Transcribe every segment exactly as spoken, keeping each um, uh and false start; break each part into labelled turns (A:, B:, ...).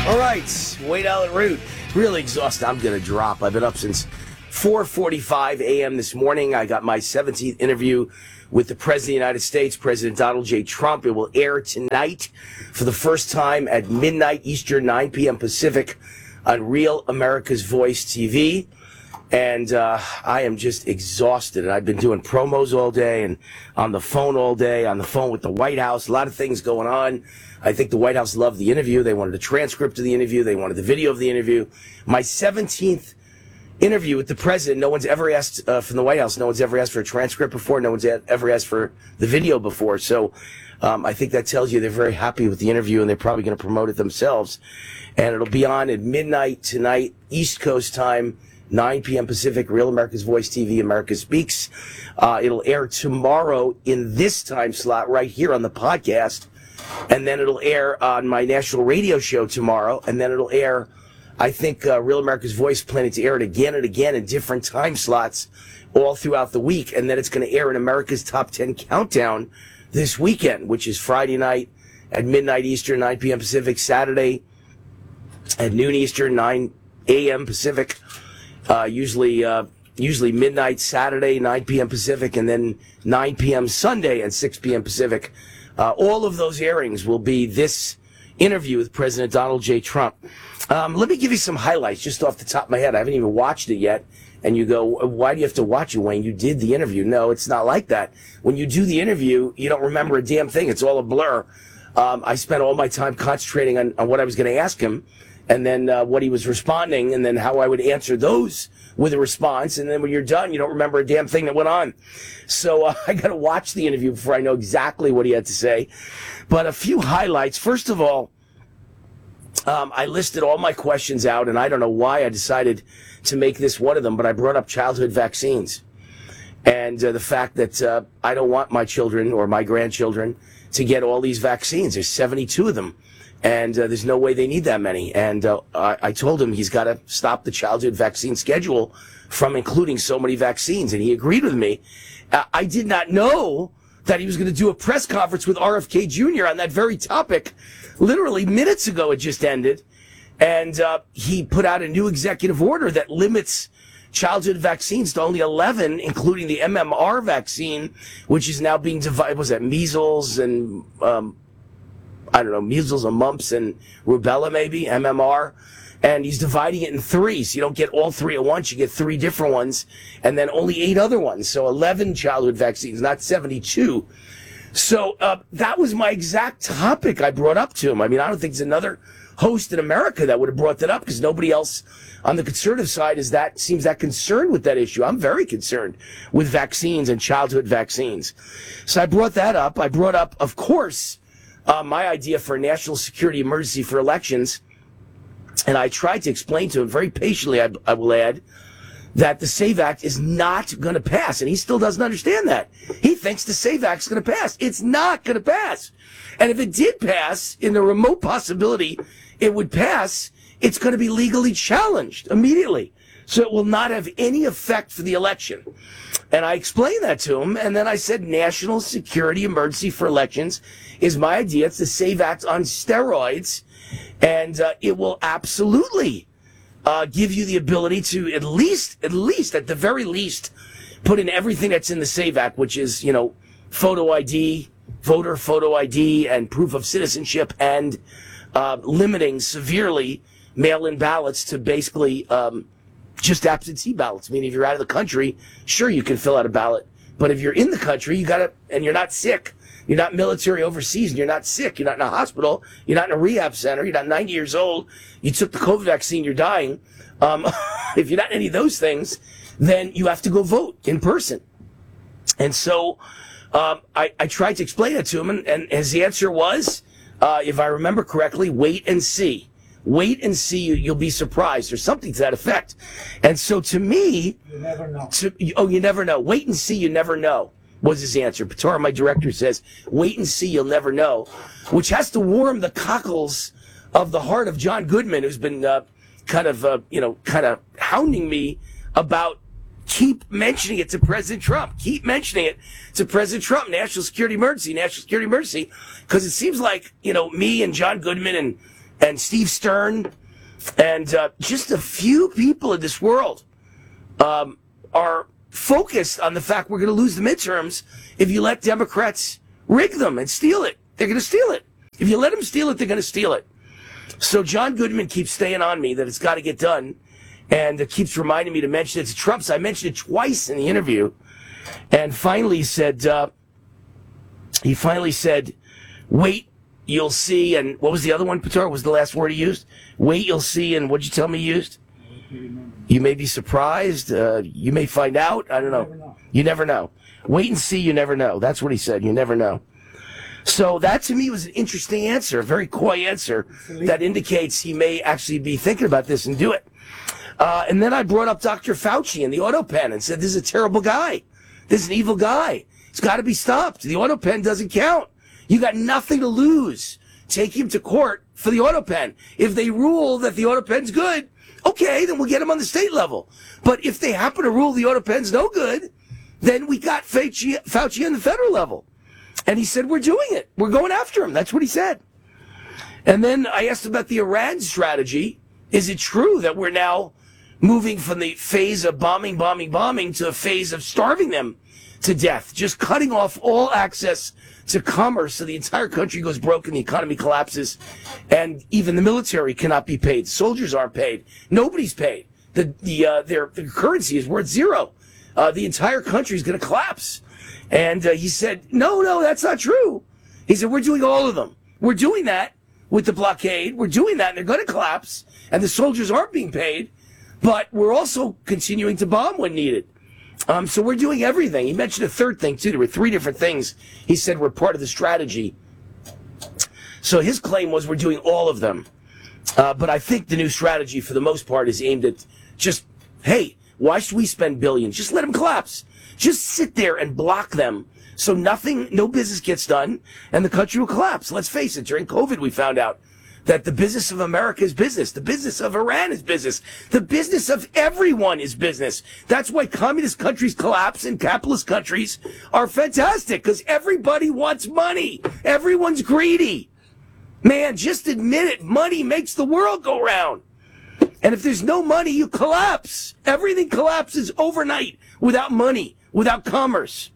A: All right, Wade Allen Root. Really exhausted. I'm going to drop. I've been up since four forty-five a.m. this morning. I got my seventeenth interview with the President of the United States, President Donald J. Trump. It will air tonight for the first time at midnight Eastern, nine p.m. Pacific on Real America's Voice T V. And uh, I am just exhausted. And I've been doing promos all day and on the phone all day, on the phone with the White House. A lot of things going on. I think the White House loved the interview. They wanted a transcript of the interview. They wanted the video of the interview. My seventeenth interview with the president. No one's ever asked uh, from the White House. No one's ever asked for a transcript before. No one's ever asked for the video before. So um, I think that tells you they're very happy with the interview, and they're probably going to promote it themselves. And it'll be on at midnight tonight, East Coast time, nine p.m. Pacific, Real America's Voice T V, America Speaks. Uh, it'll air tomorrow in this time slot right here on the podcast. And then it'll air on my national radio show tomorrow. And then it'll air, I think, uh, Real America's Voice planning to air it again and again in different time slots all throughout the week. And then it's going to air in America's Top ten Countdown this weekend, which is Friday night at midnight Eastern, nine p.m. Pacific, Saturday at noon Eastern, nine a.m. Pacific, uh, usually uh, usually midnight Saturday, nine p.m. Pacific, and then nine p.m. Sunday and six p.m. Pacific. Uh, all of those airings will be this interview with President Donald J. Trump. Um, let me give you some highlights just off the top of my head. I haven't even watched it yet. And you go, why do you have to watch it, Wayne? You did the interview. No, it's not like that. When you do the interview, you don't remember a damn thing. It's all a blur. Um, I spent all my time concentrating on, on what I was going to ask him, and then uh, what he was responding, and then how I would answer those with a response. And then when you're done, you don't remember a damn thing that went on. So uh, I got to watch the interview before I know exactly what he had to say. But a few highlights. First of all, um, I listed all my questions out, and I don't know why I decided to make this one of them, but I brought up childhood vaccines and uh, the fact that uh, I don't want my children or my grandchildren to get all these vaccines. There's seventy-two of them. And uh, there's no way they need that many. And uh, I, I told him he's got to stop the childhood vaccine schedule from including so many vaccines. And he agreed with me. Uh, I did not know that he was going to do a press conference with R F K Junior on that very topic. Literally minutes ago, it just ended. And uh, he put out a new executive order that limits childhood vaccines to only eleven, including the M M R vaccine, which is now being divided. Was that measles and... Um, I don't know, measles and mumps and rubella, maybe, M M R. And he's dividing it in three. So you don't get all three at once. You get three different ones and then only eight other ones. So eleven childhood vaccines, not seventy-two. So uh, that was my exact topic I brought up to him. I mean, I don't think there's another host in America that would have brought that up because nobody else on the conservative side is that seems that concerned with that issue. I'm very concerned with vaccines and childhood vaccines. So I brought that up. I brought up, of course, Uh, my idea for a national security emergency for elections, and I tried to explain to him very patiently, I, I will add, that the SAVE Act is not going to pass, and he still doesn't understand that. He thinks the SAVE Act is going to pass. It's not going to pass. And if it did pass, in the remote possibility it would pass, it's going to be legally challenged immediately. So it will not have any effect for the election. And I explained that to him, and then I said national security emergency for elections is my idea. It's the SAVE Act on steroids, and uh, it will absolutely uh, give you the ability to at least, at least, at the very least, put in everything that's in the SAVE Act, which is, you know, photo I D, voter photo I D, and proof of citizenship, and uh, limiting severely mail-in ballots to basically um, just absentee ballots. I mean, if you're out of the country, sure, you can fill out a ballot. But if you're in the country, you got to, and you're not sick, you're not military overseas, and you're not sick, you're not in a hospital, you're not in a rehab center, you're not ninety years old, you took the COVID vaccine, you're dying. Um, if you're not any of those things, then you have to go vote in person. And so um, I, I tried to explain it to him, and, and his answer was, uh, if I remember correctly, wait and see. Wait and see, you, you'll be surprised, or something to that effect. And so to me...
B: You never know.
A: To, oh, you never know. Wait and see, you never know, was his answer. Patora, my director, says, wait and see, you'll never know, which has to warm the cockles of the heart of John Goodman, who's been uh, kind of, uh, you know, kind of hounding me about keep mentioning it to President Trump. Keep mentioning it to President Trump. National security emergency, national security emergency. Because it seems like, you know, me and John Goodman and and Steve Stern and uh, just a few people in this world um, are focused on the fact we're going to lose the midterms if you let Democrats rig them and steal it. They're going to steal it. If you let them steal it, they're going to steal it. So John Goodman keeps staying on me that it's got to get done, and it keeps reminding me to mention it to Trump. So I mentioned it twice in the interview, and finally said, uh, he finally said, wait, you'll see. And what was the other one, Petar? Was the last word he used? Wait, you'll see. And what'd you tell me he used? You may be surprised. Uh, you may find out. I don't know. Never know. You never know. Wait and see. You never know. That's what he said. You never know. So that to me was an interesting answer, a very coy answer that indicates he may actually be thinking about this and do it. Uh, and then I brought up Doctor Fauci and the AutoPen and said, this is a terrible guy. This is an evil guy. It's got to be stopped. The AutoPen doesn't count. You got nothing to lose. Take him to court for the AutoPen. If they rule that the AutoPen's good, okay, then we'll get him on the state level. But if they happen to rule the AutoPen's no good, then we got Fauci, Fauci on the federal level. And he said, we're doing it. We're going after him. That's what he said. And then I asked about the Iran strategy. Is it true that we're now moving from the phase of bombing, bombing, bombing to a phase of starving them to death, just cutting off all access to commerce so the entire country goes broke and the economy collapses, and even the military cannot be paid. Soldiers aren't paid. Nobody's paid. The, the, uh, their, their currency is worth zero. Uh, the entire country is going to collapse. And uh, he said, no, no, that's not true. He said, we're doing all of them. We're doing that with the blockade. We're doing that, and they're going to collapse, and the soldiers aren't being paid, but we're also continuing to bomb when needed. Um, so we're doing everything. He mentioned a third thing, too. There were three different things he said were part of the strategy. So his claim was we're doing all of them. Uh, but I think the new strategy, for the most part, is aimed at just, hey, why should we spend billions? Just let them collapse. Just sit there and block them so nothing, no business gets done, and the country will collapse. Let's face it, during COVID we found out that the business of America is business. The business of Iran is business. The business of everyone is business. That's why communist countries collapse and capitalist countries are fantastic, because everybody wants money. Everyone's greedy. Man, just admit it. Money makes the world go round. And if there's no money, you collapse. Everything collapses overnight without money, without commerce.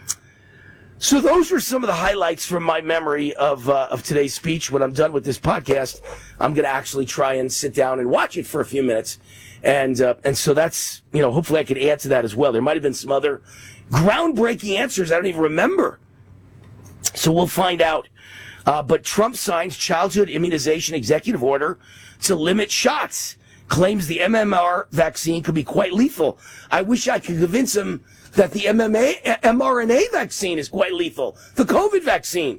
A: So those were some of the highlights from my memory of uh, of today's speech. When I'm done with this podcast, I'm going to actually try and sit down and watch it for a few minutes. And uh, and so that's, you know, hopefully I can add to that as well. There might have been some other groundbreaking answers I don't even remember. So we'll find out. Uh, but Trump signs childhood immunization executive order to limit shots. Claims the M M R vaccine could be quite lethal. I wish I could convince him that the M M A, mRNA vaccine is quite lethal, the COVID vaccine.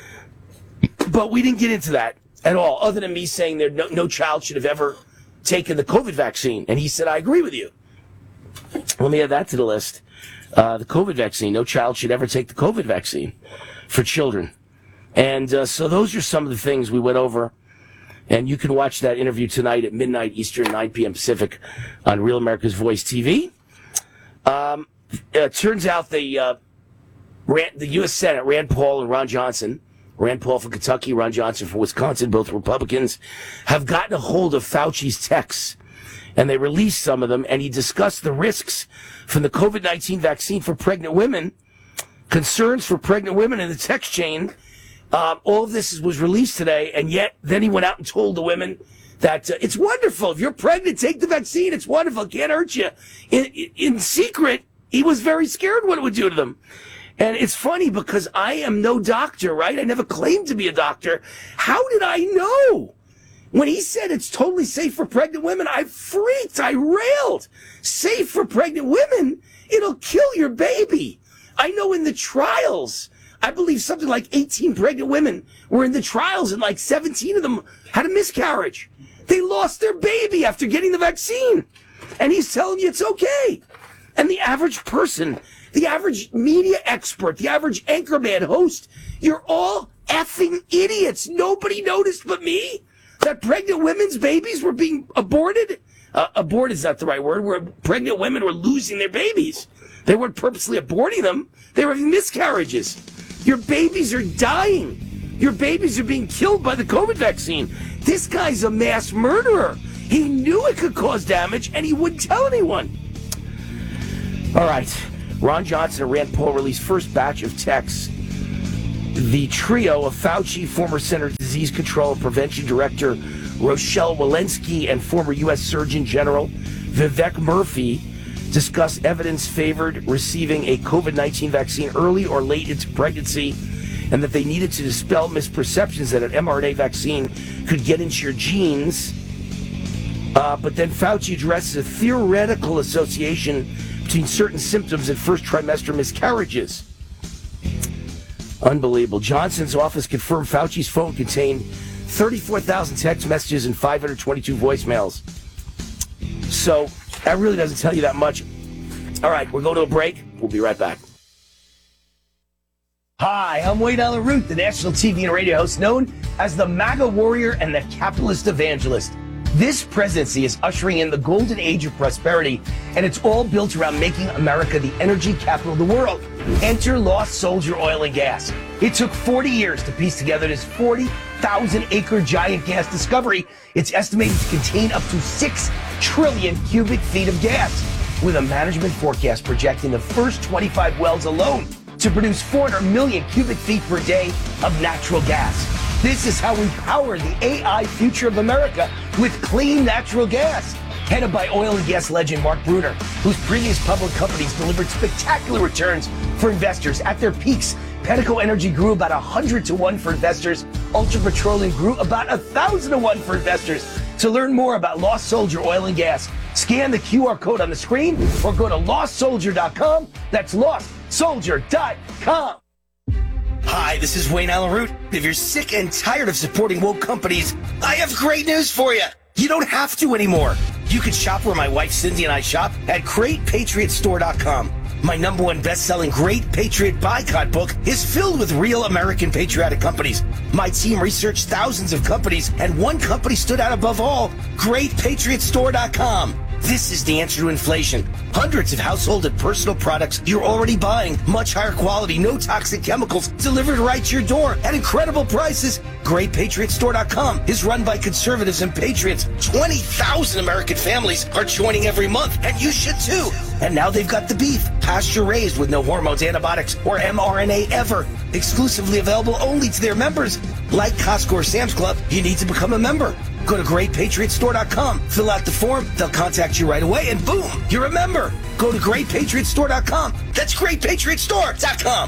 A: But we didn't get into that at all, other than me saying there no, no child should have ever taken the COVID vaccine. And he said, I agree with you. Let me add that to the list. Uh, the COVID vaccine. No child should ever take the COVID vaccine for children. And uh, so those are some of the things we went over. And you can watch that interview tonight at midnight Eastern, nine p.m. Pacific on Real America's Voice T V. Um, it turns out the, uh, Rand, the U S Senate, Rand Paul and Ron Johnson, Rand Paul from Kentucky, Ron Johnson from Wisconsin, both Republicans, have gotten a hold of Fauci's texts. And they released some of them, and he discussed the risks from the COVID nineteen vaccine for pregnant women, concerns for pregnant women in the text chain. Um, all of this was released today, and yet then he went out and told the women that uh, it's wonderful. If you're pregnant, take the vaccine. It's wonderful. It can't hurt you. In, in, in secret, he was very scared what it would do to them. And it's funny because I am no doctor, right? I never claimed to be a doctor. How did I know? When he said it's totally safe for pregnant women, I freaked. I railed. Safe for pregnant women? It'll kill your baby. I know in the trials, I believe something like eighteen pregnant women were in the trials, and like seventeen of them had a miscarriage. They lost their baby after getting the vaccine. And he's telling you it's okay. And the average person, the average media expert, the average anchorman host, you're all effing idiots. Nobody noticed but me that pregnant women's babies were being aborted. Uh, abort is not the right word, where pregnant women were losing their babies. They weren't purposely aborting them. They were having miscarriages. Your babies are dying. Your babies are being killed by the COVID vaccine. This guy's a mass murderer. He knew it could cause damage, and he wouldn't tell anyone. All right. Ron Johnson and Rand Paul released first batch of texts. The trio of Fauci, former Center for Disease Control and Prevention Director Rochelle Walensky, and former U S Surgeon General Vivek Murthy discussed evidence favored receiving a COVID nineteen vaccine early or late into pregnancy, and that they needed to dispel misperceptions that an mRNA vaccine could get into your genes. Uh, but then Fauci addresses a theoretical association between certain symptoms and first trimester miscarriages. Unbelievable. Johnson's office confirmed Fauci's phone contained thirty-four thousand text messages and five hundred twenty-two voicemails. So that really doesn't tell you that much. All right, we're going to a break. We'll be right back. Hi, I'm Wayne Allen Root, the national T V and radio host known as the MAGA warrior and the capitalist evangelist. This presidency is ushering in the golden age of prosperity, and it's all built around making America the energy capital of the world. Enter Lost Soldier Oil and Gas. It took forty years to piece together this forty thousand acre giant gas discovery. It's estimated to contain up to six trillion cubic feet of gas, with a management forecast projecting the first twenty-five wells alone to produce four hundred million cubic feet per day of natural gas. This is how we power the A I future of America, with clean natural gas. Headed by oil and gas legend Mark Bruner, whose previous public companies delivered spectacular returns for investors. At their peaks, Pedico Energy grew about one hundred to one for investors. Ultra Petroleum grew about one thousand to one for investors. To learn more about Lost Soldier Oil and Gas, scan the Q R code on the screen or go to lost soldier dot com. That's lost soldier dot com. Hi, this is Wayne Allen Root. If you're sick and tired of supporting woke companies, I have great news for you. You don't have to anymore. You can shop where my wife Cindy and I shop at great patriot store dot com. My number one best-selling Great Patriot Boycott book is filled with real American patriotic companies. My team researched thousands of companies, and one company stood out above all, great patriot store dot com. This is the answer to inflation. Hundreds of household and personal products you're already buying. Much higher quality, no toxic chemicals, delivered right to your door at incredible prices. great patriot store dot com is run by conservatives and patriots. twenty thousand American families are joining every month, and you should too. And now they've got the beef, pasture raised with no hormones, antibiotics, or mRNA ever. Exclusively available only to their members. Like Costco or Sam's Club, you need to become a member. Go to great patriot store dot com, fill out the form, they'll contact you right away, and boom, you're a member. Go to great patriot store dot com. That's great patriot store dot com.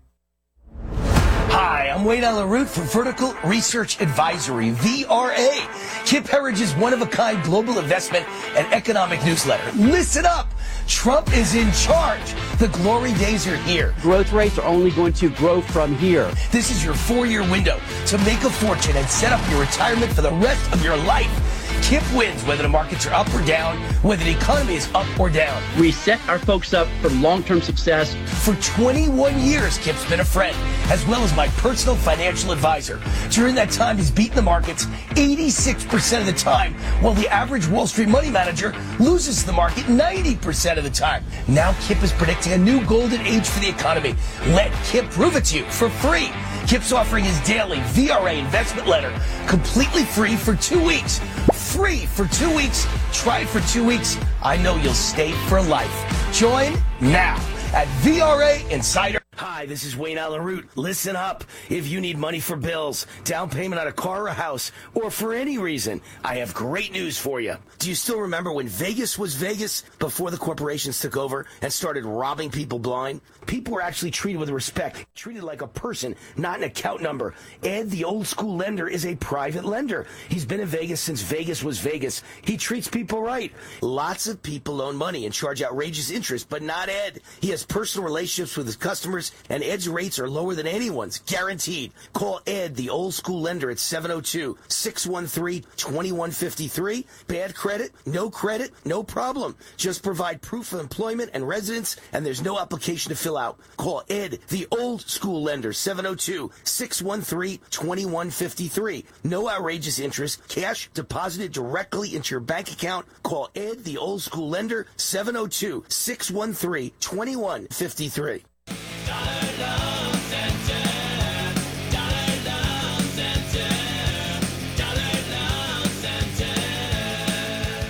A: Hi, I'm Wayne Allen Root for Vertical Research Advisory, V R A, Kip Herriage's one-of-a-kind global investment and economic newsletter. Listen up! Trump is in charge. The glory days are here.
B: Growth rates are only going to grow from here.
A: This is your four-year window to make a fortune and set up your retirement for the rest of your life. Kip wins whether the markets are up or down, whether the economy is up or down.
B: We set our folks up for long-term success.
A: For twenty-one years, Kip's been a friend, as well as my personal financial advisor. During that time, he's beaten the markets eighty-six percent of the time, while the average Wall Street money manager loses the market ninety percent of the time. Now Kip is predicting a new golden age for the economy. Let Kip prove it to you for free. Kip's offering his daily V R A investment letter completely free for two weeks. Free for two weeks. Try it for two weeks. I know you'll stay for life. Join now at V R A Insider. Hi, this is Wayne Allen Root. Listen up. If you need money for bills, down payment on a car or a house, or for any reason, I have great news for you. Do you still remember when Vegas was Vegas before the corporations took over and started robbing people blind? People were actually treated with respect, treated like a person, not an account number. Ed, the old school lender, is a private lender. He's been in Vegas since Vegas was Vegas. He treats people right. Lots of people loan money and charge outrageous interest, but not Ed. He has personal relationships with his customers, and Ed's rates are lower than anyone's, guaranteed. Call Ed, the old school lender, at seven oh two, six one three, two one five three. Bad credit? No credit? No problem. Just provide proof of employment and residence, and there's no application to fill out. Call Ed, the old school lender, seven oh two, six one three, two one five three. No outrageous interest. Cash deposited directly into your bank account. Call Ed, the old school lender, seven oh two, six one three, two one five three. Dollar love center, dollar love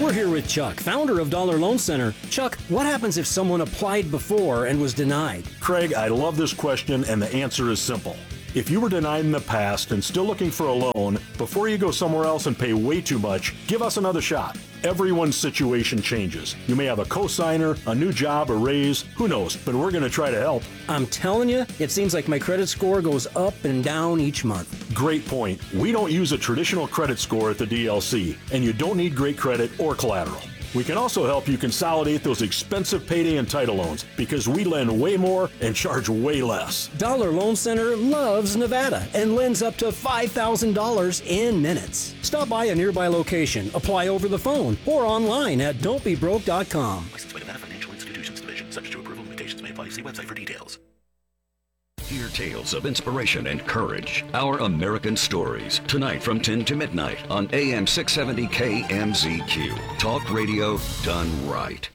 C: We're here with Chuck, founder of Dollar Loan Center. Chuck, what happens if someone applied before and was denied?
D: Craig, I love this question, and the answer is simple. If you were denied in the past and still looking for a loan, before you go somewhere else and pay way too much, give us another shot. Everyone's situation changes. You may have a cosigner, a new job, a raise, who knows, but we're going to try to help.
C: I'm telling you, it seems like my credit score goes up and down each month.
D: Great point. We don't use a traditional credit score at the D L C, and you don't need great credit or collateral. We can also help you consolidate those expensive payday and title loans because we lend way more and charge way less.
C: Dollar Loan Center loves Nevada and lends up to five thousand dollars in minutes. Stop by a nearby location, apply over the phone, or online at don't be broke dot com.
E: Licensed by Nevada Financial Institutions Division. Subject to approval. Limitations may apply. See website for details.
F: Hear tales of inspiration and courage. Our American Stories. Tonight from ten to midnight on A M six seventy K M Z Q. Talk radio done right.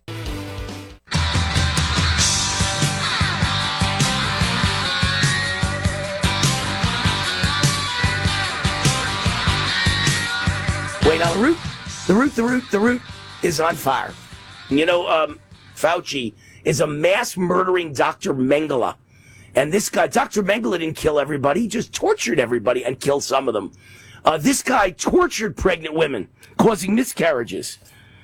A: Wait, now the root, the root, the root, the root is on fire. You know, um, Fauci is a mass murdering Doctor Mengele. And this guy, Doctor Mengele, didn't kill everybody. He just tortured everybody and killed some of them. Uh, this guy tortured pregnant women, causing miscarriages.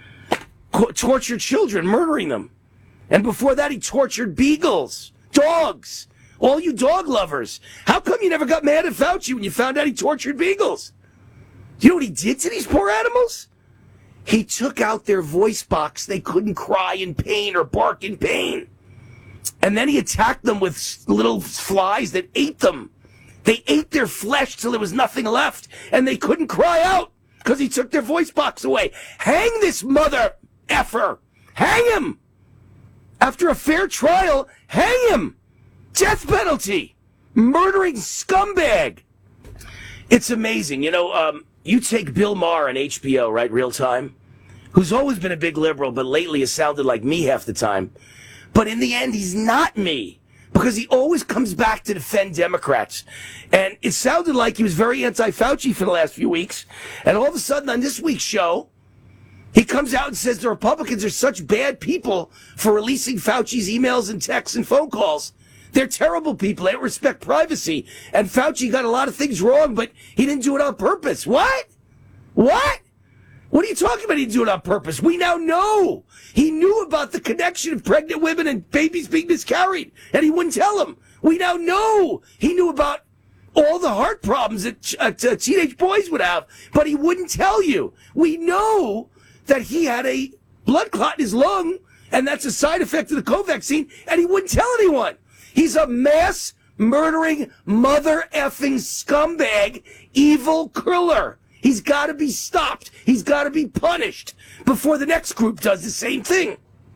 A: Co- tortured children, murdering them. And before that, he tortured beagles, dogs. All you dog lovers. How come you never got mad at Fauci when you found out he tortured beagles? Do you know what he did to these poor animals? He took out their voice box. They couldn't cry in pain or bark in pain. And then he attacked them with little flies that ate them. They ate their flesh till there was nothing left, and they couldn't cry out because he took their voice box away. Hang this mother effer. Hang him. After a fair trial, hang him. Death penalty. Murdering scumbag. It's amazing. You know, um, you take Bill Maher on H B O, right, real time, who's always been a big liberal, but lately has sounded like me half the time. But in the end, he's not me, because he always comes back to defend Democrats. And it sounded like he was very anti-Fauci for the last few weeks. And all of a sudden, on this week's show, he comes out and says the Republicans are such bad people for releasing Fauci's emails and texts and phone calls. They're terrible people. They don't respect privacy. And Fauci got a lot of things wrong, but he didn't do it on purpose. What? What? What are you talking about? He didn't do it on purpose. We now know. He knew about the connection of pregnant women and babies being miscarried, and he wouldn't tell them. We now know he knew about all the heart problems that uh, t- teenage boys would have, but he wouldn't tell you. We know that he had a blood clot in his lung, and that's a side effect of the COVID vaccine, and he wouldn't tell anyone. He's a mass murdering, mother effing scumbag, evil killer. He's got to be stopped. He's got to be punished before the next group does the same thing.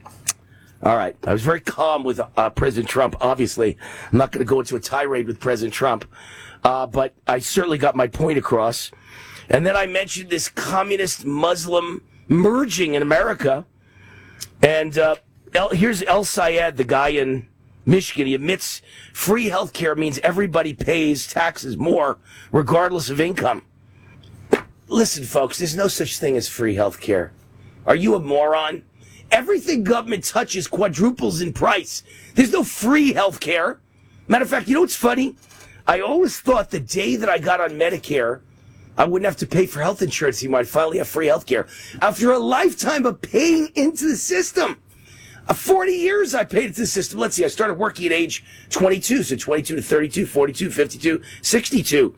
A: All right. I was very calm with uh, President Trump, obviously. I'm not going to go into a tirade with President Trump, uh, but I certainly got my point across. And then I mentioned this communist Muslim merging in America. And uh, El, here's El Sayed, the guy in Michigan. He admits free health care means everybody pays taxes more, regardless of income. Listen, folks, there's no such thing as free health care. Are you a moron? Everything government touches quadruples in price. There's no free health care. Matter of fact, you know what's funny? I always thought the day that I got on Medicare, I wouldn't have to pay for health insurance anymore. I'd finally have free health care. After a lifetime of paying into the system, uh, forty years I paid into the system. Let's see, I started working at age twenty-two, so twenty-two to thirty-two, forty-two, fifty-two, sixty-two.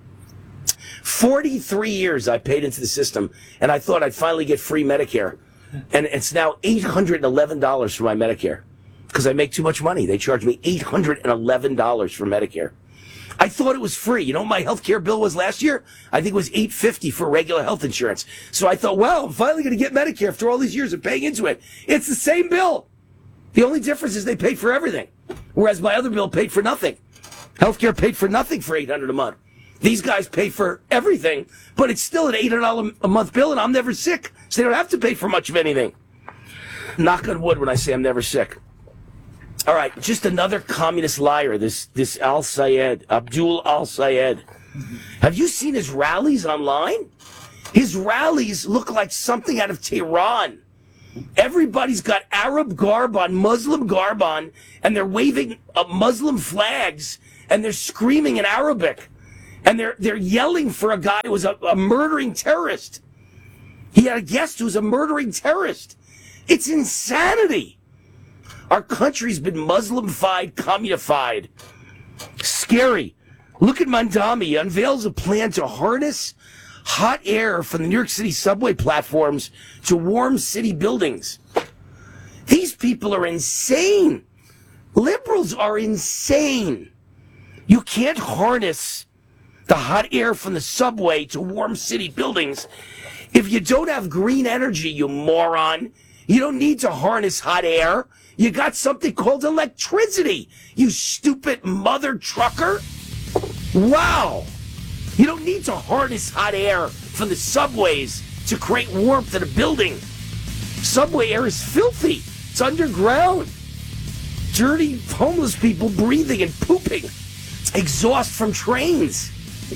A: forty-three years I paid into the system, and I thought I'd finally get free Medicare. And it's now eight hundred eleven dollars for my Medicare because I make too much money. They charge me eight hundred eleven dollars for Medicare. I thought it was free. You know what my health care bill was last year? I think it was eight hundred fifty dollars for regular health insurance. So I thought, well, I'm finally going to get Medicare after all these years of paying into it. It's the same bill. The only difference is they paid for everything, whereas my other bill paid for nothing. Healthcare paid for nothing for eight hundred dollars a month. These guys pay for everything, but it's still an eight hundred dollars a month bill, and I'm never sick, so they don't have to pay for much of anything. Knock on wood when I say I'm never sick. All right, just another communist liar, this this Al Sayed, Abdul Al Sayed. Have you seen his rallies online? His rallies look like something out of Tehran. Everybody's got Arab garb on, Muslim garb on, and they're waving uh, Muslim flags, and they're screaming in Arabic. And they're they're yelling for a guy who was a, a murdering terrorist. He had a guest who was a murdering terrorist. It's insanity. Our country's been Muslim-fied, communified. Scary. Look at Mandami. He unveils a plan to harness hot air from the New York City subway platforms to warm city buildings. These people are insane. Liberals are insane. You can't harness the hot air from the subway to warm city buildings if you don't have green energy, you moron. You don't need to harness hot air. You got something called electricity, you stupid mother trucker. Wow. You don't need to harness hot air from the subways to create warmth in a building. Subway air is filthy. It's underground. Dirty homeless people breathing and pooping. Exhaust from trains.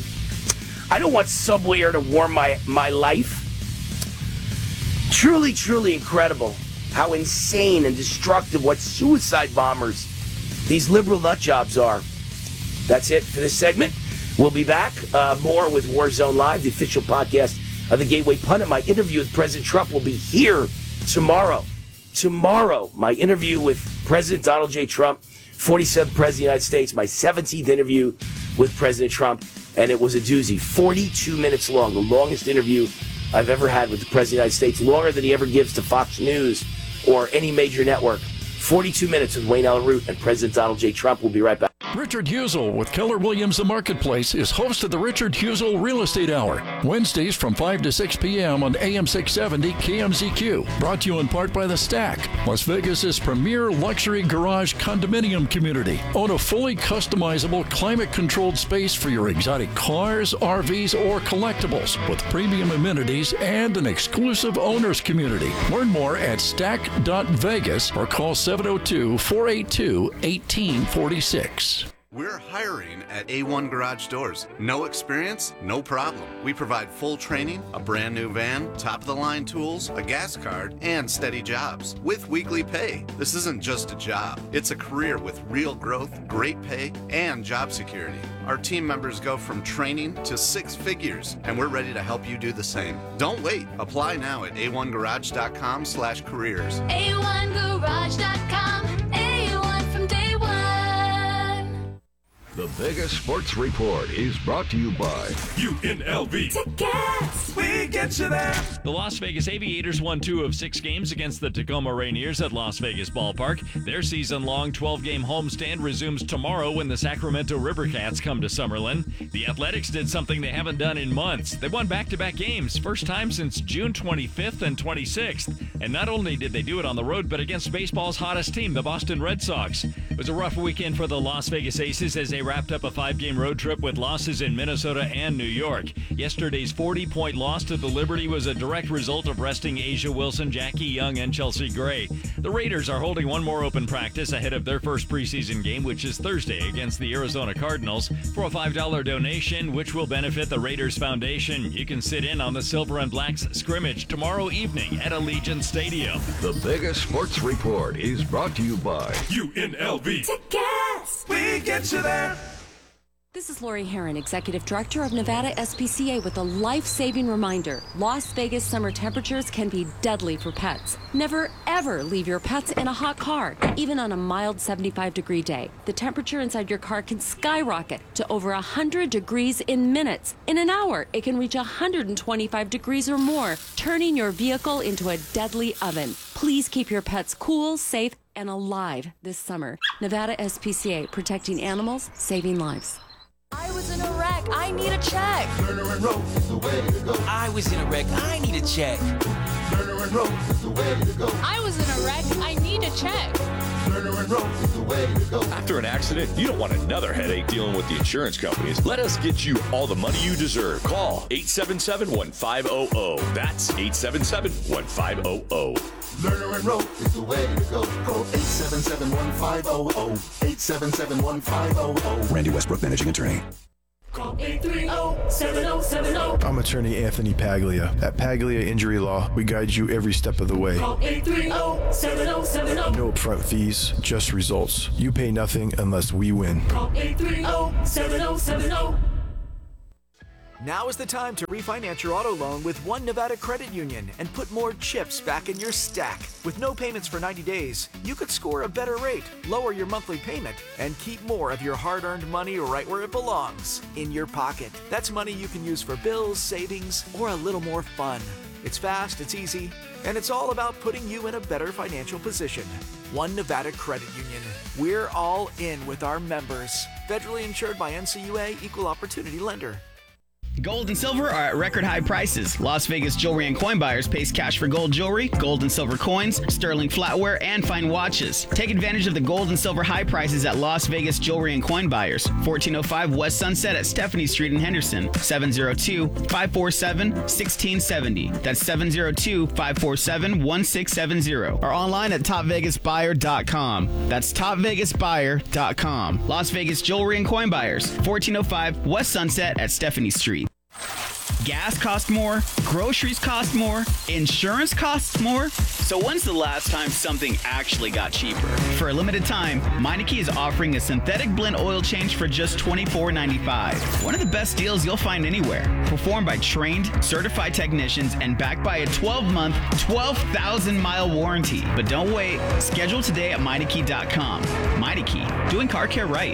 A: I don't want subway air to warm my, my life. Truly, truly incredible how insane and destructive, what suicide bombers these liberal nut jobs are. That's it for this segment. We'll be back. Uh, more with Warzone Live, the official podcast of the Gateway Pundit. My interview with President Trump will be here tomorrow. Tomorrow, my interview with President Donald J. Trump, forty-seventh President of the United States, my seventeenth interview with President Trump, and it was a doozy. forty-two minutes long, the longest interview I've ever had with the President of the United States, longer than he ever gives to Fox News or any major network. forty-two minutes with Wayne Allyn Root and President Donald J. Trump. We'll be right back.
G: Richard Husel with Keller Williams The Marketplace is host of the Richard Husel Real Estate Hour, Wednesdays from five to six p.m. on A M six seventy K M Z Q. Brought to you in part by The Stack, Las Vegas's premier luxury garage condominium community. Own a fully customizable, climate-controlled space for your exotic cars, R Vs, or collectibles with premium amenities and an exclusive owners community. Learn more at stack dot vegas or call seven oh two, four eight two, one eight four six.
H: We're hiring at A one Garage Doors. No experience? No problem. We provide full training, a brand new van, top-of-the-line tools, a gas card, and steady jobs with weekly pay. This isn't just a job. It's a career with real growth, great pay, and job security. Our team members go from training to six figures, and we're ready to help you do the same. Don't wait. Apply now at A one garage dot com slash careers.
I: A one garage dot com. A one from day one.
F: The Vegas Sports Report is brought to you by
J: U N L V.
I: Tickets.
J: We get you there.
K: The Las Vegas Aviators won two of six games against the Tacoma Rainiers at Las Vegas Ballpark. Their season-long twelve-game homestand resumes tomorrow when the Sacramento Rivercats come to Summerlin. The Athletics did something they haven't done in months. They won back-to-back games, first time since June twenty-fifth and twenty-sixth. And not only did they do it on the road, but against baseball's hottest team, the Boston Red Sox. It was a rough weekend for the Las Vegas Aces as they wrapped up a five-game road trip with losses in Minnesota and New York. Yesterday's forty-point loss to the Liberty was a direct result of resting Asia Wilson, Jackie Young, and Chelsea Gray. The Raiders are holding one more open practice ahead of their first preseason game, which is Thursday against the Arizona Cardinals. For a five dollar donation, which will benefit the Raiders Foundation, you can sit in on the Silver and Blacks scrimmage tomorrow evening at Allegiant Stadium.
F: The Vegas Sports Report is brought to you by
J: U N L V.
I: Tickets.
J: We get you there.
L: This is Lori Herron, Executive Director of Nevada S P C A, with a life-saving reminder. Las Vegas summer temperatures can be deadly for pets. Never, ever leave your pets in a hot car, even on a mild seventy-five degree day. The temperature inside your car can skyrocket to over one hundred degrees in minutes. In an hour, it can reach one hundred twenty-five degrees or more, turning your vehicle into a deadly oven. Please keep your pets cool, safe, and alive this summer. Nevada S P C A, protecting animals, saving lives.
I: I was in a wreck. I need a check.
M: Lerner and Rose is the way to go.
N: I was in a wreck. I need a check.
M: Lerner and Rose is the way to go.
I: I was in a wreck. I need a check.
M: Lerner and Rose is the way to go.
O: After an accident, you don't want another headache dealing with the insurance companies. Let us get you all the money you deserve. Call eight seven seven, one five zero zero. That's eight seven seven, one five zero zero.
M: Lerner and Rowe is the way to go. Call eight seven seven, one five zero zero. eight seven seven, one five zero zero.
P: Randy Westbrook, Managing Attorney.
I: Call eight three zero,
J: seven oh seven oh.
P: I'm attorney Anthony Paglia. At Paglia Injury Law, we guide you every step of the way.
J: Call eight three zero, seven oh seven oh.
P: No upfront fees, just results. You pay nothing unless we win.
J: Call eight three zero, seven oh seven oh.
Q: Now is the time to refinance your auto loan with One Nevada Credit Union and put more chips back in your stack. With no payments for ninety days, you could score a better rate, lower your monthly payment, and keep more of your hard-earned money right where it belongs, in your pocket. That's money you can use for bills, savings, or a little more fun. It's fast, it's easy, and it's all about putting you in a better financial position. One Nevada Credit Union. We're all in with our members. Federally insured by N C U A, Equal Opportunity Lender.
R: Gold and silver are at record high prices. Las Vegas Jewelry and Coin Buyers pays cash for gold jewelry, gold and silver coins, sterling flatware, and fine watches. Take advantage of the gold and silver high prices at Las Vegas Jewelry and Coin Buyers. fourteen oh five West Sunset at Stephanie Street in Henderson. seven oh two, five four seven, one six seven oh. That's seven oh two, five four seven, one six seven oh. Or online at top vegas buyer dot com. That's top vegas buyer dot com. Las Vegas Jewelry and Coin Buyers. fourteen oh five West Sunset at Stephanie Street. Gas costs more, groceries cost more, insurance costs more. So when's the last time something actually got cheaper? For a limited time, Meineke is offering a synthetic blend oil change for just twenty-four ninety-five. One of the best deals you'll find anywhere. Performed by trained, certified technicians and backed by a twelve-month, twelve thousand mile warranty. But don't wait. Schedule today at Meineke dot com. Meineke, doing car care right.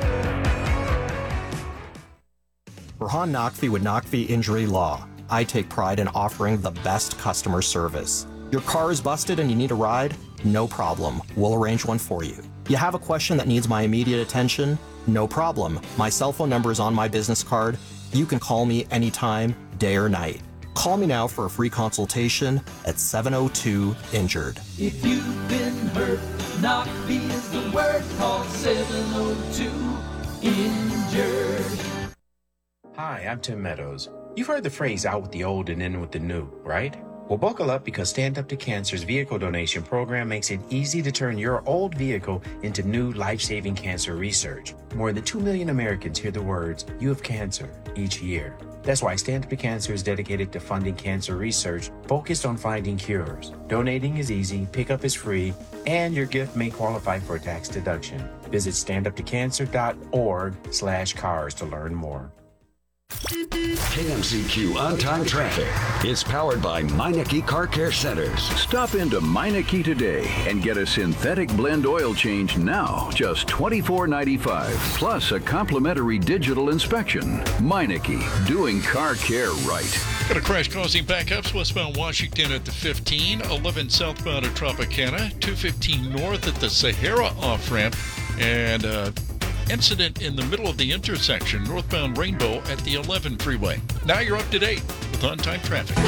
S: Rahan Naqvi with Naqvi Injury Law. I take pride in offering the best customer service. Your car is busted and you need a ride? No problem. We'll arrange one for you. You have a question that needs my immediate attention? No problem. My cell phone number is on my business card. You can call me anytime, day or night. Call me now for a free consultation at seven oh two injured.
J: If you've been hurt, Naqvi is the word. Call seven oh two injured.
T: Hi, I'm Tim Meadows. You've heard the phrase out with the old and in with the new, right? Well, buckle up because Stand Up to Cancer's vehicle donation program makes it easy to turn your old vehicle into new life-saving cancer research. More than two million Americans hear the words, "You have cancer," each year. That's why Stand Up to Cancer is dedicated to funding cancer research focused on finding cures. Donating is easy, pickup is free, and your gift may qualify for a tax deduction. Visit stand up to cancer dot org slash cars to learn more.
F: K M Z Q on-time traffic is powered by Meineke Car Care Centers.
U: Stop into Meineke today and get a synthetic blend oil change now, just twenty-four ninety-five, plus a complimentary digital inspection. Meineke, doing car care right.
G: Got a crash causing backups westbound Washington at the fifteen, eleven southbound at Tropicana, two fifteen north at the Sahara off-ramp, and uh incident in the middle of the intersection, northbound Rainbow at the eleven freeway. Now you're up to date with on-time traffic.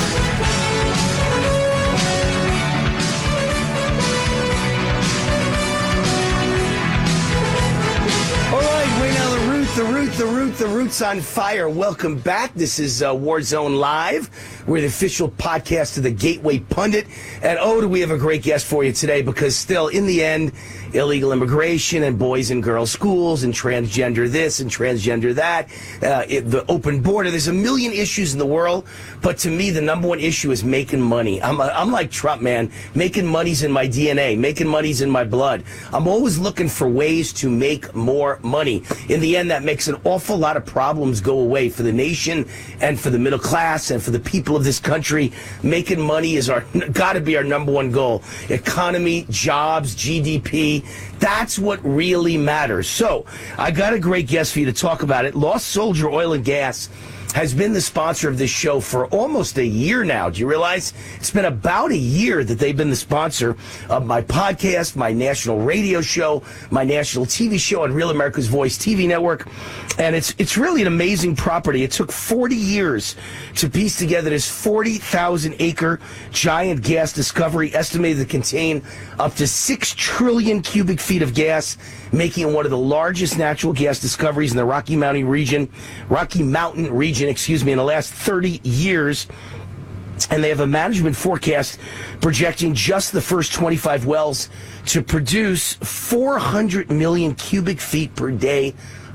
A: All right, we're now the root, the root, the root, the root's on fire. Welcome back. This is uh, Warzone Live. We're the official podcast of the Gateway Pundit. And oh, do we have a great guest for you today, because still, in the end, illegal immigration and boys and girls schools and transgender this and transgender that, uh, it, the open border. There's a million issues in the world, but to me, the number one issue is making money. I'm, a, I'm like Trump, man. Making money's in my D N A. Making money's in my blood. I'm always looking for ways to make more money. In the end, that makes an awful lot of problems go away for the nation and for the middle class and for the people of this country. Making money is our got to be our number one goal. Economy, jobs, G D P. That's what really matters. So I got a great guest for you to talk about it. Lost Soldier Oil and Gas has been the sponsor of this show for almost a year now. Do you realize? It's been about a year that they've been the sponsor of my podcast, my national radio show, my national T V show on Real America's Voice T V network. And it's it's really an amazing property. It took forty years to piece together this forty thousand acre giant gas discovery, estimated to contain up to six trillion cubic feet of gas, making it one of the largest natural gas discoveries in the Rocky Mountain region, Rocky Mountain region, excuse me, in the last thirty years. And they have a management forecast projecting just the first twenty-five wells to produce four hundred million cubic feet per day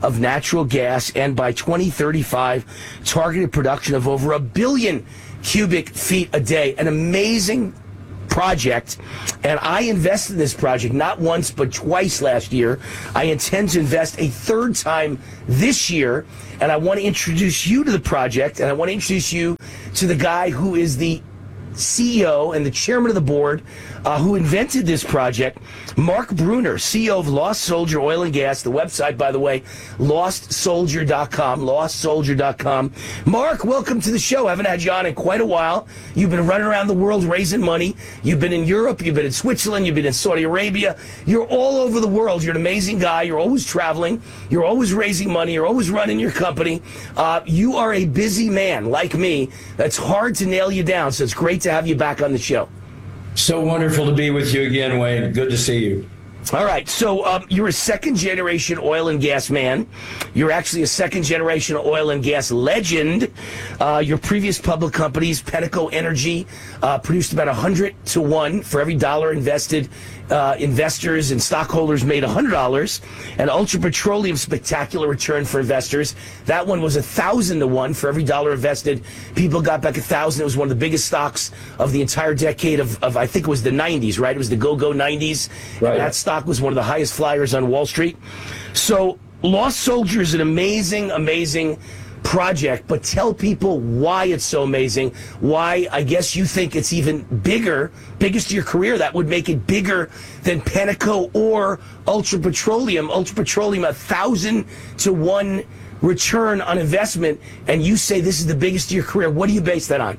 A: of natural gas, and by twenty thirty-five, targeted production of over a billion cubic feet a day. An amazing project, and I invested in this project not once but twice last year. I intend to invest a third time this year, and I want to introduce you to the project, and I want to introduce you to the guy who is the C E O and the chairman of the board uh, who invented this project, Mark Bruner, C E O of Lost Soldier Oil and Gas. The website, by the way, lost soldier dot com, lost soldier dot com. Mark, welcome to the show. Haven't had you on in quite a while. You've been running around the world raising money. You've been in Europe. You've been in Switzerland. You've been in Saudi Arabia. You're all over the world. You're an amazing guy. You're always traveling. You're always raising money. You're always running your company. Uh, you are a busy man like me. That's hard to nail you down, so it's great to have you back on the show.
B: So wonderful to be with you again, Wayne. Good to see you.
A: All right, so um, you're a second-generation oil and gas man. You're actually a second-generation oil and gas legend. Uh, your previous public companies, Penteco Energy, uh, produced about one hundred to one for every dollar invested. Uh, investors and stockholders made one hundred dollars. And Ultra Petroleum, spectacular return for investors. That one was one thousand to one for every dollar invested. People got back one thousand. It was one of the biggest stocks of the entire decade of, of I think it was the nineties, right? It was the go-go nineties. Right. And that stock was one of the highest flyers on Wall Street. So Lost Soldier is an amazing, amazing project, but tell people why it's so amazing, why I guess you think it's even bigger, biggest of your career. That would make it bigger than Penteco or Ultra Petroleum. Ultra Petroleum, a thousand to one return on investment, and you say this is the biggest of your career. What do you base that on?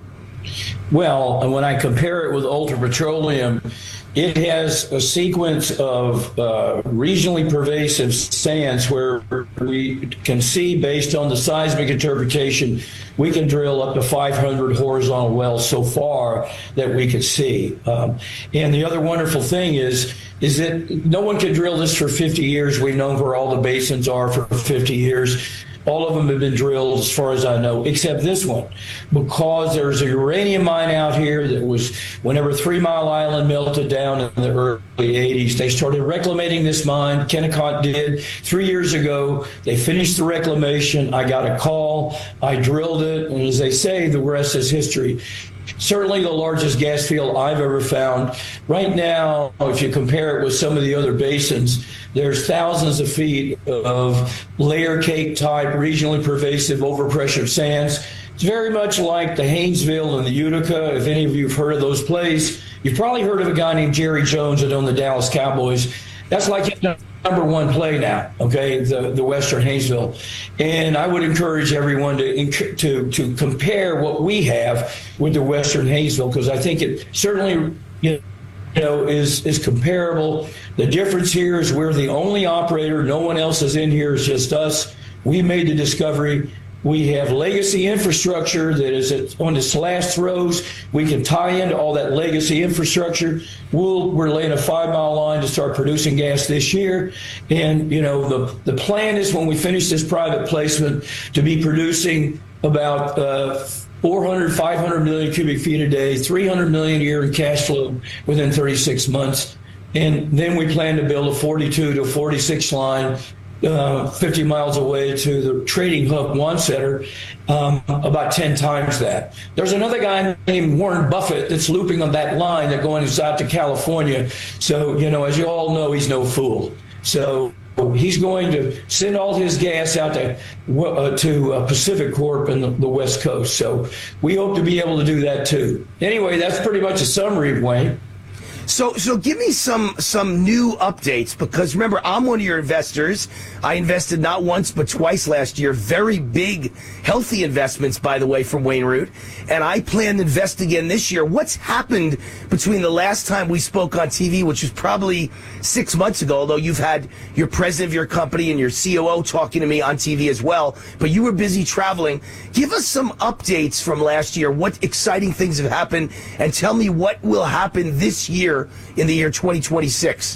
B: Well, when I compare it with Ultra Petroleum, it has a sequence of uh, regionally pervasive sands where we can see, based on the seismic interpretation, we can drill up to five hundred horizontal wells so far that we can see. Um, and the other wonderful thing is, is that no one can drill this for fifty years. We've known where all the basins are for fifty years. All of them have been drilled, as far as I know, except this one, because there's a uranium mine out here that was, whenever Three Mile Island melted down in the early eighties, they started reclamating this mine. Kennecott did three years ago. They finished the reclamation. I got a call. I drilled it. And as they say, the rest is history. Certainly the largest gas field I've ever found. Right now, if you compare it with some of the other basins, there's thousands of feet of layer cake type, regionally pervasive, overpressure sands. It's very much like the Haynesville and the Utica. If any of you have heard of those plays, you've probably heard of a guy named Jerry Jones that owned the Dallas Cowboys. That's like his number one play now, okay, the, the Western Haynesville. And I would encourage everyone to, to, to compare what we have with the Western Haynesville, because I think it certainly, you know, You know, is is comparable. The difference here is we're the only operator. No one else is in here. It's just us. We made the discovery. We have legacy infrastructure that is at, on its last throws. We can tie into all that legacy infrastructure. We'll, we're laying a five-mile line to start producing gas this year. And, you know, the, the plan is when we finish this private placement to be producing about uh, four hundred, five hundred million cubic feet a day, three hundred million a year in cash flow within thirty-six months. And then we plan to build a forty-two to forty-six line uh, fifty miles away to the trading hub Wamsutter, um, about ten times that. There's another guy named Warren Buffett that's looping on that line that going out to California. So, you know, as you all know, he's no fool. So he's going to send all his gas out to uh, to uh, Pacific Corp in the, the West Coast. So we hope to be able to do that too. Anyway, that's pretty much a summary, Wayne.
A: So, so give me some some new updates, because remember, I'm one of your investors. I invested not once but twice last year. Very big, healthy investments, by the way, from Wayne Root. And I plan to invest again this year. What's happened between the last time we spoke on T V, which was probably six months ago, although you've had your president of your company and your C O O talking to me on T V as well, but you were busy traveling. Give us some updates from last year. What exciting things have happened, and tell me what will happen this year in the year twenty twenty-six.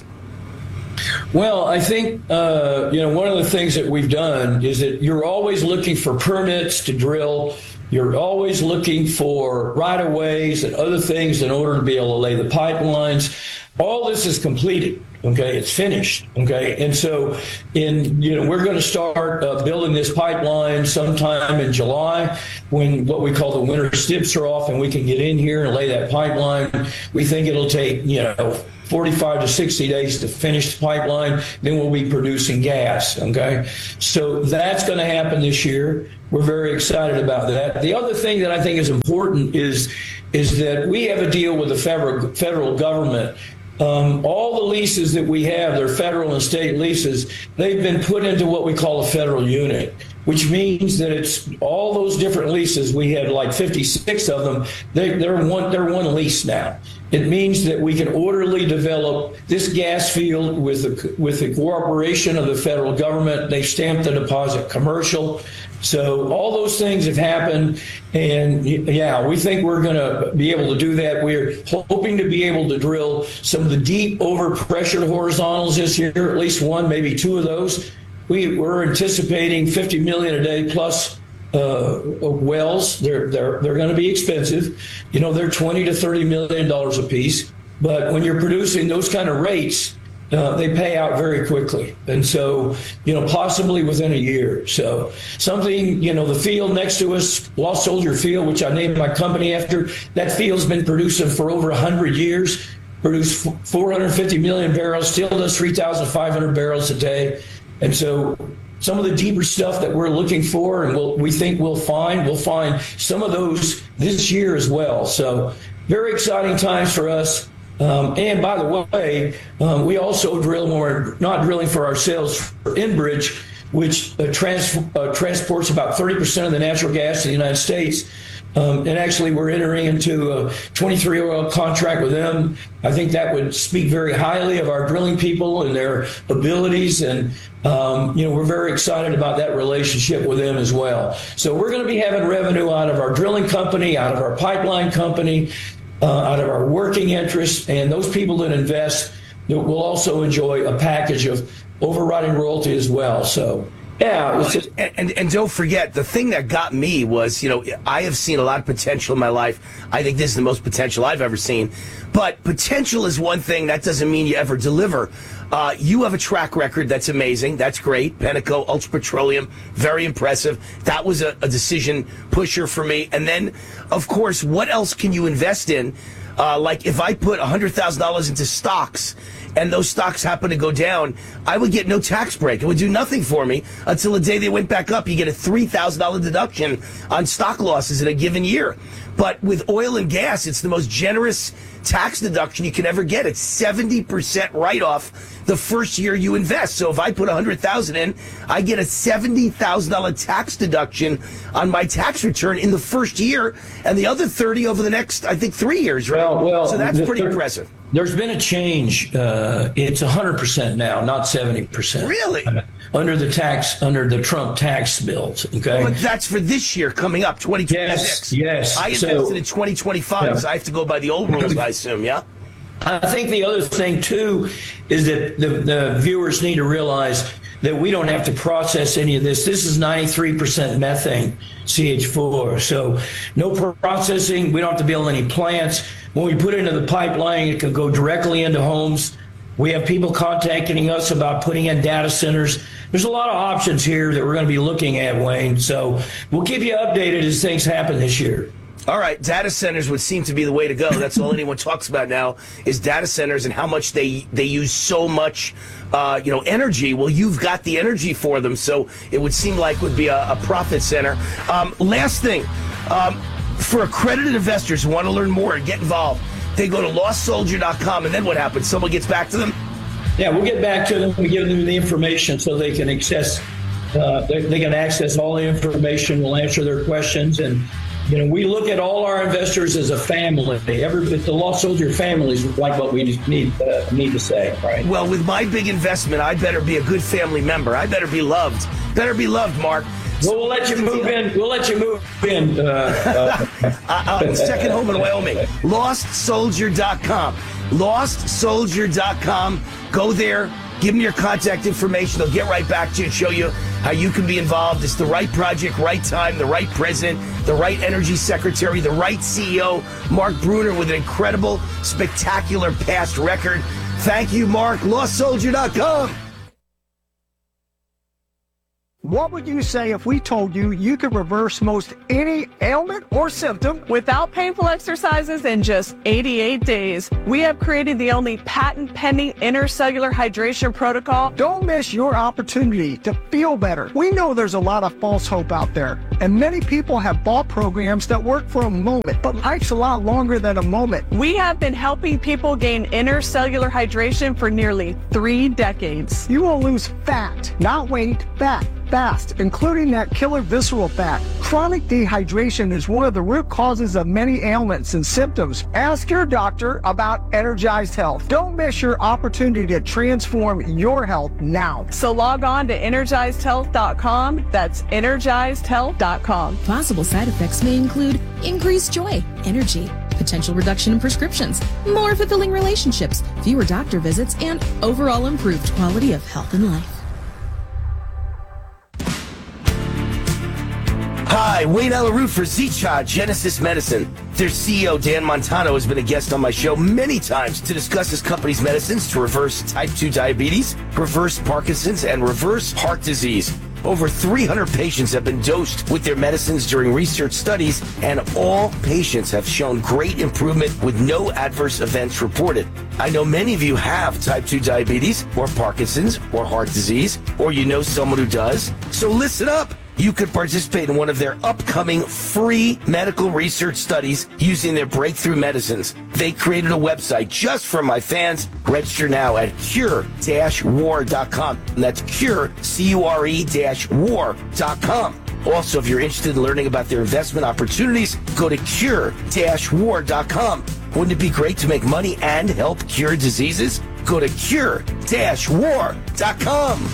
B: Well, I think, uh, you know, one of the things that we've done is that you're always looking for permits to drill. You're always looking for right-of-ways and other things in order to be able to lay the pipelines. all this is completed. Okay, it's finished. Okay, and so in you know we're going to start uh, building this pipeline sometime in July, when what we call the winter stips are off, and we can get in here and lay that pipeline. We think it'll take you know forty-five to sixty days to finish the pipeline. Then we'll be producing gas. Okay, so that's going to happen this year. We're very excited about that. The other thing that I think is important is is that we have a deal with the federal federal government. Um, all the leases that we have, they're federal and state leases, they've been put into what we call a federal unit, which means that it's all those different leases. We had like fifty-six of them. They, they're one, they're one lease now. It means that we can orderly develop this gas field with the, with the cooperation of the federal government. They've stamped the deposit commercial. So all those things have happened, and yeah, we think we're going to be able to do that. We're hoping to be able to drill some of the deep overpressured horizontals this year, at least one, maybe two of those. We, we're anticipating fifty million a day plus uh, wells. They're they're they're going to be expensive. You know, they're twenty to thirty million dollars a piece. But when you're producing those kind of rates, Uh, they pay out very quickly. And so, you know, possibly within a year. So something, you know, the field next to us, Lost Soldier Field, which I named my company after, that field's been producing for over one hundred years, produced four hundred fifty million barrels, still does three thousand five hundred barrels a day. And so some of the deeper stuff that we're looking for and we'll, we think we'll find, we'll find some of those this year as well. So very exciting times for us. Um, and by the way, um, we also drill when we're not drilling for ourselves for Enbridge, which uh, trans- uh, transports about thirty percent of the natural gas to the United States. Um, and actually, we're entering into a twenty-three oil contract with them. I think that would speak very highly of our drilling people and their abilities. And, um, you know, we're very excited about that relationship with them as well. So we're going to be having revenue out of our drilling company, out of our pipeline company, Uh, out of our working interest, and those people that invest will also enjoy a package of overriding royalty as well. So, yeah.
A: Well, just, and, and and don't forget, the thing that got me was, you know, I have seen a lot of potential in my life. I think this is the most potential I've ever seen. But potential is one thing. That doesn't mean you ever deliver. Uh, you have a track record that's amazing. That's great. Penteco, Ultra Petroleum, very impressive. That was a, a decision pusher for me. And then, of course, what else can you invest in? Uh, like if I put one hundred thousand dollars into stocks and those stocks happen to go down, I would get no tax break. It would do nothing for me until the day they went back up. You get a three thousand dollars deduction on stock losses in a given year. But with oil and gas, it's the most generous tax deduction you can ever get. It's seventy percent write-off the first year you invest. So if I put one hundred thousand dollars in, I get a seventy thousand dollars tax deduction on my tax return in the first year, and the other thirty over the next, I think, three years, right?
B: Well, well,
A: so that's pretty
B: there,
A: impressive.
B: There's been a change. Uh, it's one hundred percent now, not seventy percent.
A: Really?
B: Uh, under the tax, under the Trump tax bills, okay?
A: But that's for this year coming up, twenty twenty-six.
B: Yes, yes.
A: I invested
B: so,
A: in twenty twenty-five,
B: yeah.
A: so I have to go by the old rules, I assume, yeah?
B: I think the other thing, too, is that the, the viewers need to realize that we don't have to process any of this. This is ninety-three percent methane, C H four. So no processing. We don't have to build any plants. When we put it into the pipeline, it can go directly into homes. We have people contacting us about putting in data centers. There's a lot of options here that we're going to be looking at, Wayne. So we'll keep you updated as things happen this year.
A: All right, data centers would seem to be the way to go. That's all anyone talks about now is data centers and how much they they use so much, uh, you know, energy. Well, you've got the energy for them, so it would seem like would be a, a profit center. Um, last thing, um, for accredited investors who want to learn more and get involved, they go to lost soldier dot com, and then what happens? Someone gets back to them?
B: Yeah, we'll get back to them. We give them the information so they can access. Uh, they, they can access all the information. We'll answer their questions, and you know, we look at all our investors as a family. Every the Lost Soldier families like what we need uh, need to say, right?
A: Well, with my big investment, I better be a good family member. I better be loved. Better be loved, Mark.
B: Well, we'll let you move in. We'll let you move in. Uh, uh,
A: uh, second home in Wyoming. lost soldier dot com. lost soldier dot com. Go there. Give them your contact information. They'll get right back to you and show you how you can be involved. It's the right project, right time, the right president, the right energy secretary, the right C E O. Mark Bruner with an incredible, spectacular past record. Thank you, Mark. Lost Soldier dot com.
D: What would you say if we told you you could reverse most any ailment or symptom
V: without painful exercises in just eighty-eight days? We have created the only patent-pending intercellular hydration protocol.
D: Don't miss your opportunity to feel better. We know there's a lot of false hope out there, and many people have bought programs that work for a moment, but life's a lot longer than a moment.
V: We have been helping people gain intercellular hydration for nearly three decades.
D: You will lose fat, not weight, fat. Fast, including that killer visceral fat. Chronic dehydration is one of the root causes of many ailments and symptoms. Ask your doctor about Energized Health. Don't miss your opportunity to transform your health now.
V: So log on to energized health dot com. That's energized health dot com.
W: Possible side effects may include increased joy, energy, potential reduction in prescriptions, more fulfilling relationships, fewer doctor visits, and overall improved quality of health and life.
A: Hi, Wayne Alaroot for Zicha Genesis Medicine. Their C E O, Dan Montano, has been a guest on my show many times to discuss his company's medicines to reverse type two diabetes, reverse Parkinson's, and reverse heart disease. Over three hundred patients have been dosed with their medicines during research studies, and all patients have shown great improvement with no adverse events reported. I know many of you have type two diabetes, or Parkinson's, or heart disease, or you know someone who does. So listen up. You could participate in one of their upcoming free medical research studies using their breakthrough medicines. They created a website just for my fans. Register now at cure dash war dot com. And that's cure, C U R E dash war dot com. Also, if you're interested in learning about their investment opportunities, go to cure dash war dot com. Wouldn't it be great to make money and help cure diseases? Go to cure dash war dot com.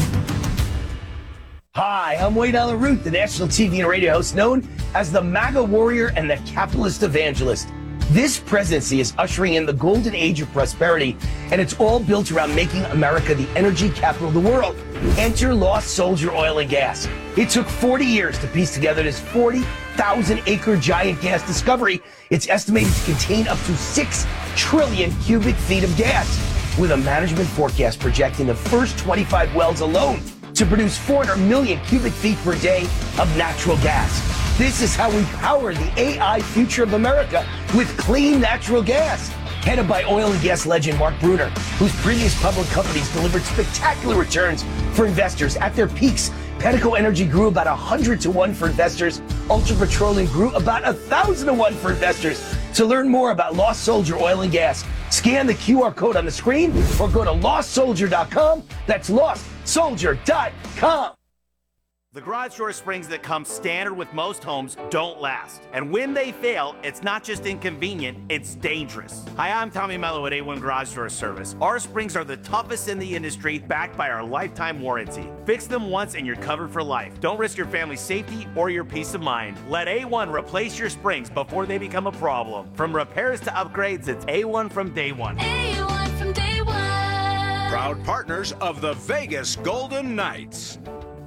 A: Hi, I'm Wayne Alaroot, the national T V and radio host known as the MAGA warrior and the capitalist evangelist. This presidency is ushering in the golden age of prosperity, and it's all built around making America the energy capital of the world. Enter Lost Soldier Oil and Gas. It took forty years to piece together this forty thousand acre giant gas discovery. It's estimated to contain up to six trillion cubic feet of gas, with a management forecast projecting the first twenty-five wells alone to produce four hundred million cubic feet per day of natural gas. This is how we power the A I future of America with clean natural gas. Headed by oil and gas legend Mark Bruner, whose previous public companies delivered spectacular returns for investors. At their peaks, Pedico Energy grew about one hundred to one for investors. Ultra Petroleum grew about one thousand to one for investors. To learn more about Lost Soldier Oil and Gas, scan the Q R code on the screen or go to lost soldier dot com. That's lost soldier dot com.
X: The garage door springs that come standard with most homes don't last. And when they fail, it's not just inconvenient, it's dangerous. Hi, I'm Tommy Mello at A one Garage Door Service. Our springs are the toughest in the industry, backed by our lifetime warranty. Fix them once and you're covered for life. Don't risk your family's safety or your peace of mind. Let A one replace your springs before they become a problem. From repairs to upgrades, it's A one from day one.
I: A one from day one.
Y: Proud partners of the Vegas Golden Knights.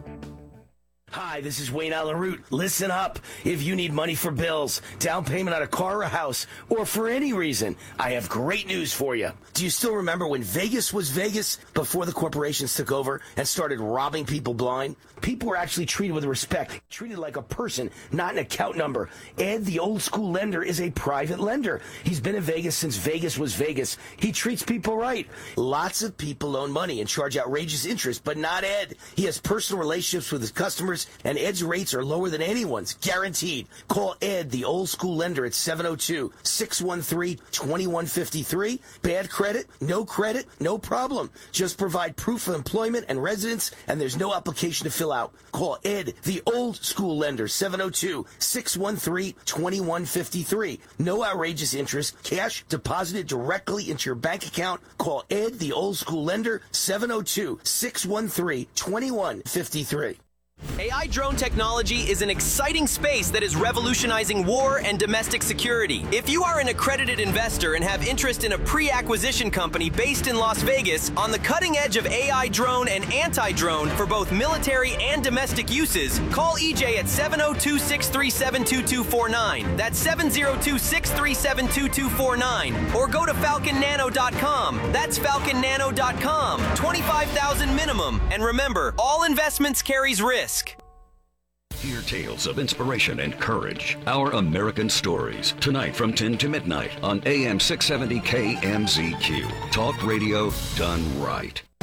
A: Hi, this is Wayne Alaroot. Listen up. If you need money for bills, down payment on a car or a house, or for any reason, I have great news for you. Do you still remember when Vegas was Vegas before the corporations took over and started robbing people blind? People were actually treated with respect, treated like a person, not an account number. Ed, the old school lender, is a private lender. He's been in Vegas since Vegas was Vegas. He treats people right. Lots of people loan money and charge outrageous interest, but not Ed. He has personal relationships with his customers, and Ed's rates are lower than anyone's, guaranteed. Call Ed, the old school lender, at seven oh two, six one three, two one five three. Bad credit? No credit? No problem. Just provide proof of employment and residence, and there's no application to fill out. Call Ed, the old school lender, seven oh two, six one three, two one five three. No outrageous interest. Cash deposited directly into your bank account. Call Ed, the old school lender, seven oh two, six one three, two one five three.
C: A I drone technology is an exciting space that is revolutionizing war and domestic security. If you are an accredited investor and have interest in a pre-acquisition company based in Las Vegas on the cutting edge of A I drone and anti-drone for both military and domestic uses, call E J at seven oh two, six three seven, two two four nine. That's seven oh two, six three seven, two two four nine. Or go to falcon nano dot com. That's falcon nano dot com. twenty-five thousand minimum. And remember, all investments carries risk.
F: Hear tales of inspiration and courage. Our American Stories. Tonight from ten to midnight on A M six seventy K M Z Q. Talk radio done right.